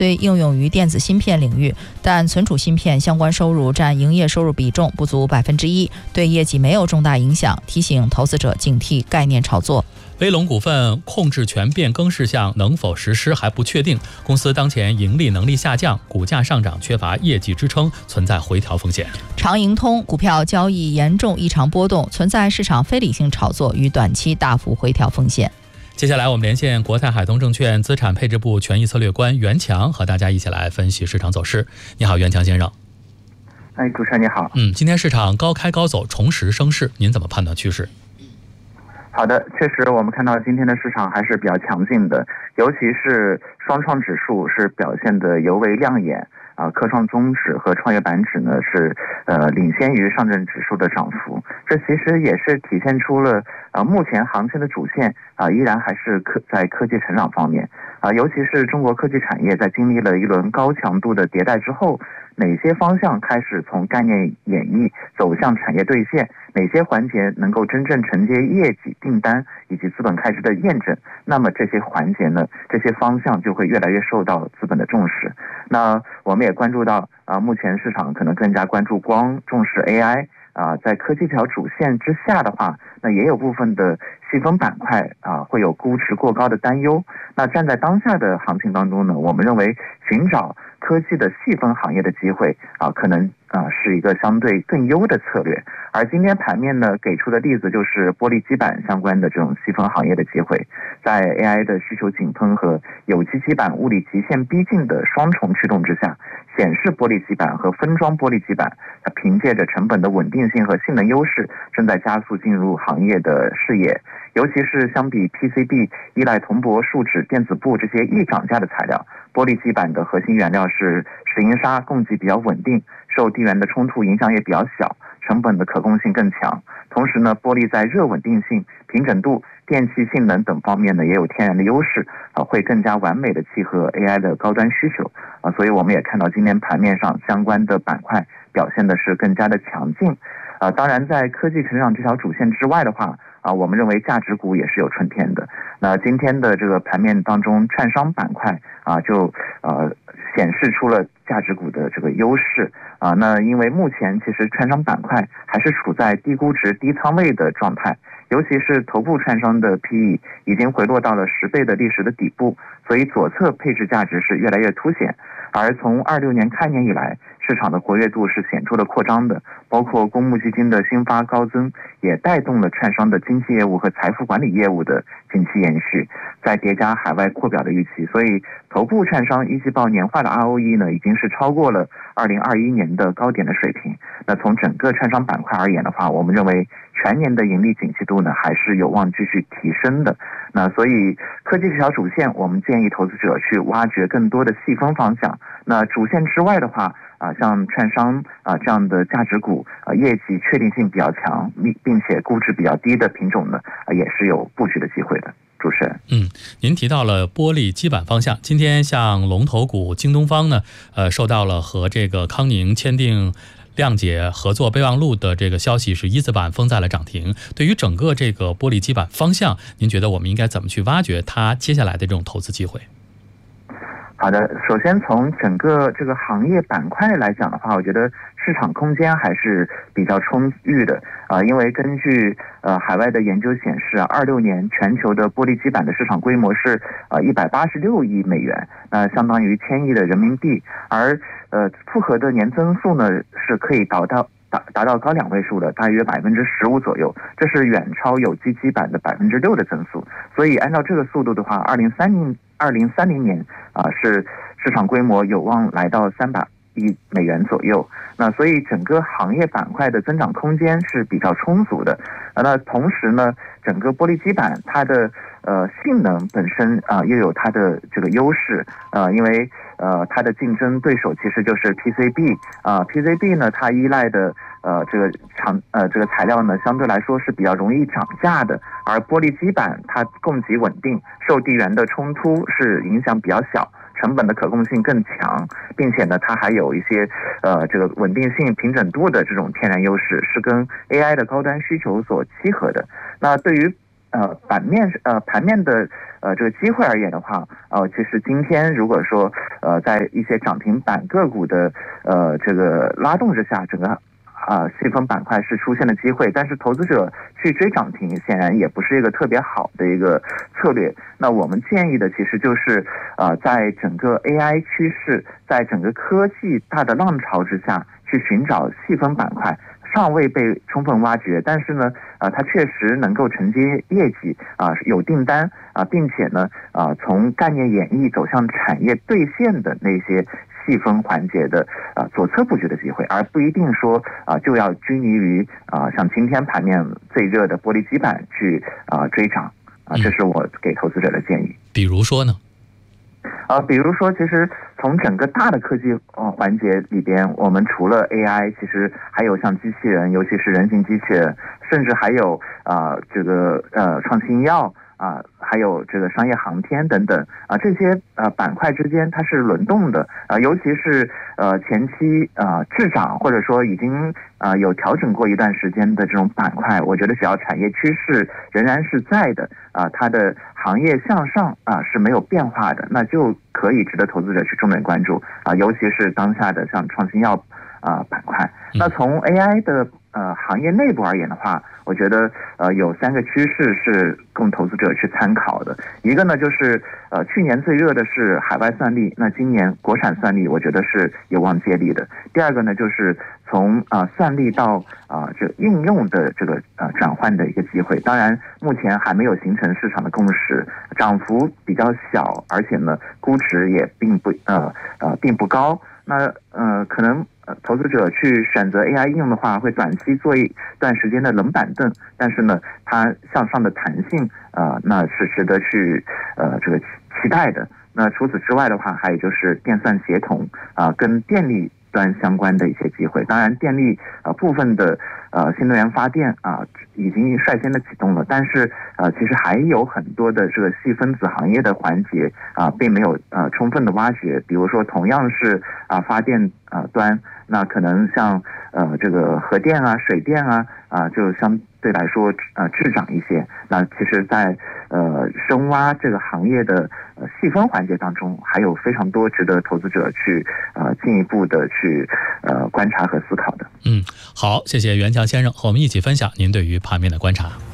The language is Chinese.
虽应用于电子芯片领域，但存储芯片相关收入占营业收入比重不足1%，对业绩没有重大影响，提醒投资者警惕概念炒作。 威龙股份控制权变更事项能否实施还不确定，公司当前盈利能力下降，股价上涨缺乏业绩支撑，存在回调风险。 长盈通股票交易严重异常波动，存在市场非理性炒作与短期大幅回调风险。 接下来我们连线国泰海通证券资产配置部权益策略官袁强，和大家一起来分析市场走势。你好，袁强先生。 主持人你好。 今天市场高开高走，重拾升势，您怎么判断趋势？ 好的，确实我们看到今天的市场还是比较强劲的，尤其是双创指数是表现得尤为亮眼科创综指和创业板指呢是领先于上证指数的涨幅，这其实也是体现出了目前行情的主线依然还是在科技成长方面尤其是中国科技产业在经历了一轮高强度的迭代之后，哪些方向开始从概念演绎走向产业兑现，哪些环节能够真正承接业绩、订单以及资本开支的验证，那么这些环节呢，这些方向就会越来越受到资本的重视。那我们也关注到目前市场可能更加关注光，重视 AI在科技这条主线之下的话，那也有部分的细分板块会有估值过高的担忧。那站在当下的行情当中呢，我们认为寻找科技的细分行业的机会可能是一个相对更优的策略。而今天盘面呢给出的例子就是玻璃基板相关的这种细分行业的机会，在 AI 的需求井喷和有机基板物理极限逼近的双重驱动之下，显示玻璃基板和分装玻璃基板它凭借着成本的稳定性和性能优势，正在加速进入行业的视野。尤其是相比 PCB 依赖铜箔、树脂、电子布这些易涨价的材料，玻璃基板的核心原料是石英砂，供给比较稳定，受地缘的冲突影响也比较小，成本的可控性更强。同时呢，玻璃在热稳定性、平整度、电气性能等方面呢也有天然的优势会更加完美的契合 AI 的高端需求所以我们也看到今天盘面上相关的板块表现的是更加的强劲当然在科技成长这条主线之外的话我们认为价值股也是有春天的。那今天的这个盘面当中，券商板块就显示出了价值股的这个优势那因为目前其实券商板块还是处在低估值、低仓位的状态，尤其是头部券商的 PE 已经回落到了10倍的历史的底部，所以左侧配置价值是越来越凸显。而从26年开年以来，市场的活跃度是显著的扩张的，包括公募基金的新发高增，也带动了券商的经纪业务和财富管理业务的近期延续，再叠加海外扩表的预期，所以头部券商一季报年化的 ROE 呢，已经是超过了2021年的高点的水平。那从整个券商板块而言的话，我们认为全年的盈利景气度呢，还是有望继续提升的。那所以科技这条主线，我们建议投资者去挖掘更多的细分方向。那主线之外的话像券商这样的价值股业绩确定性比较强，并且估值比较低的品种呢也是有布局的机会的。主持人， 您提到了玻璃基板方向，今天像龙头股京东方呢，受到了和这个康宁签订谅解合作备忘录的这个消息，是一字板封在了涨停。对于整个这个玻璃基板方向，您觉得我们应该怎么去挖掘它接下来的这种投资机会？ 好的，首先从整个这个行业板块来讲的话，我觉得市场空间还是比较充裕的因为根据海外的研究显示26年全球的玻璃基板的市场规模是186亿美元，相当于1000亿的人民币，而复合的年增速呢是可以达到高2位数的，大约15%左右，这是远超有机基板的6%的增速。所以按照这个速度的话，2030年是市场规模有望来到300亿美元左右。那所以整个行业板块的增长空间是比较充足的。那同时呢，整个玻璃基板它的性能本身又有它的这个优势因为它的竞争对手其实就是 PCB 呢，它依赖的这个材料呢相对来说是比较容易涨价的，而玻璃基板它供给稳定，受地缘的冲突是影响比较小，成本的可控性更强，并且呢它还有一些这个稳定性、平整度的这种天然优势，是跟 AI 的高端需求所契合的。那对于盘面的这个机会而言的话，其实今天如果说在一些涨停板个股的这个拉动之下，整个细分板块是出现了机会，但是投资者去追涨停显然也不是一个特别好的一个策略。那我们建议的其实就是在整个 AI 趋势，在整个科技大的浪潮之下，去寻找细分板块尚未被充分挖掘，但是呢它确实能够承接业绩有订单并且呢从概念演绎走向产业兑现的那些细分环节的左侧布局的机会，而不一定说就要拘泥于像今天盘面最热的玻璃基板去追涨这是我给投资者的建议。 比如说呢？ 比如说，其实从整个大的科技环节里边，我们除了 AI， 其实还有像机器人，尤其是人形机器人，甚至还有这个创新药还有这个商业航天等等这些板块之间它是轮动的尤其是前期滞涨或者说已经有调整过一段时间的这种板块，我觉得只要产业趋势仍然是在的它的行业向上是没有变化的，那就可以值得投资者去重点关注尤其是当下的像创新药板块。那从 AI 的行业内部而言的话，我觉得有3个趋势是供投资者去参考的。一个呢就是去年最热的是海外算力，那今年国产算力我觉得是有望接力的。第二个呢就是从算力到这应用的这个转换的一个机会，当然目前还没有形成市场的共识，涨幅比较小，而且呢估值也并不高。那可能投资者去选择 AI 应用的话，会短期做一段时间的冷板凳，但是呢它向上的弹性那是值得去这个期待的。那除此之外的话，还有就是电算协同跟电力端相关的一些机会。当然电力部分的新能源发电已经率先的启动了，但是其实还有很多的这个细分子行业的环节并没有充分的挖掘。比如说同样是发电端，那可能像这个核电水电就相对来说滞涨一些。那其实在深挖这个行业的细分环节当中，还有非常多值得投资者去进一步的去观察和思考的。 好，谢谢袁强先生和我们一起分享您对于盘面的观察。